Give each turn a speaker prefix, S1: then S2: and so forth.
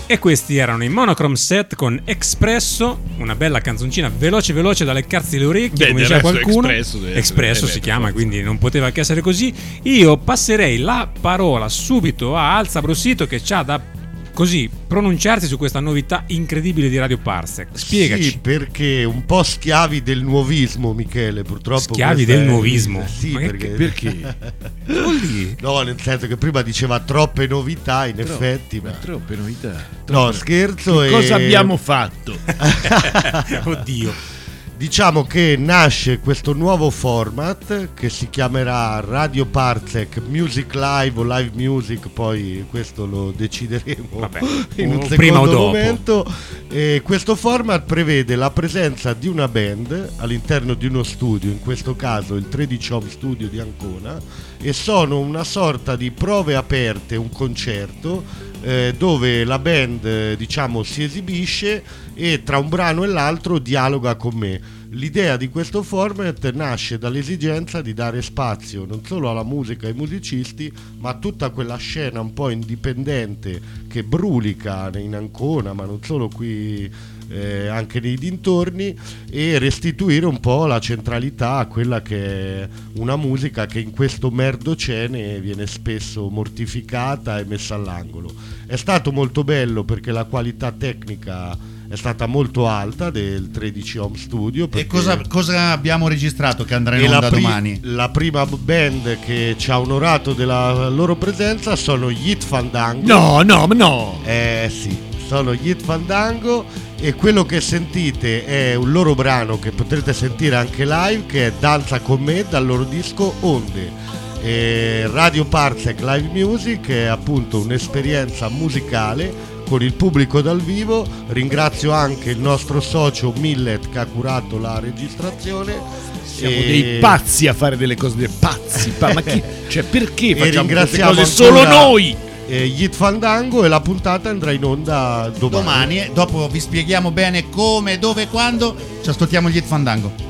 S1: E questi erano i Monochrome Set con Expresso, una bella canzoncina veloce da leccarsi le orecchie, come diceva qualcuno. Expresso si chiama, quindi non poteva che essere così. Io passerei la parola subito a Alza Brossito, che c'ha da così pronunciarsi su questa novità incredibile di Radio Parsec. Spiegaci.
S2: Sì, perché un po' schiavi del nuovismo, Michele, purtroppo.
S1: Schiavi del nuovismo?
S2: Sì, perché?
S1: Vuol dire?
S2: No, nel senso che prima diceva troppe novità, in effetti. Ma
S3: troppe novità.
S2: No, scherzo.
S3: Cosa abbiamo fatto?
S1: Oddio.
S2: Diciamo che nasce questo nuovo format che si chiamerà Radio Parsec Music Live o Live Music, poi questo lo decideremo in un secondo momento. E questo format prevede la presenza di una band all'interno di uno studio, in questo caso il 13 Home Studio di Ancona, e sono una sorta di prove aperte, un concerto dove la band diciamo si esibisce e tra un brano e l'altro dialoga con me. L'idea di questo format nasce dall'esigenza di dare spazio non solo alla musica e ai musicisti, ma a tutta quella scena un po' indipendente che brulica in Ancona, ma non solo qui, anche nei dintorni, e restituire un po' la centralità a quella che è una musica che in questo merdocene viene spesso mortificata e messa all'angolo. È stato molto bello perché la qualità tecnica è stata molto alta del 13 Home Studio.
S4: E cosa abbiamo registrato che andrà in onda domani?
S2: La prima band che ci ha onorato della loro presenza sono gli Hit Fandango.
S3: No.
S2: Sì, sono gli Hit Fandango, e quello che sentite è un loro brano che potrete sentire anche live, che è Danza con me, dal loro disco Onde. Radio Parsec Live Music è appunto un'esperienza musicale con il pubblico dal vivo. Ringrazio anche il nostro socio Millet che ha curato la registrazione.
S3: Siamo dei pazzi a fare delle cose pazzi. Ma chi? Cioè, perché facciamo queste cose
S2: solo
S3: noi?
S2: Gli Hit Fandango, e la puntata andrà in onda domani.
S4: Dopo vi spieghiamo bene come, dove e quando. Ci ascoltiamo gli Hit Fandango.